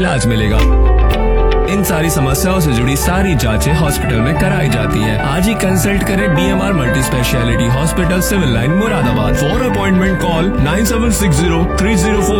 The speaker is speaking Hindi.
इलाज मिलेगा। इन सारी समस्याओं से जुड़ी सारी जांचें हॉस्पिटल में कराई जाती हैं। आज ही कंसल्ट करें DMR multi speciality hospital, civil line, Moradabad. For appointment call 9760 304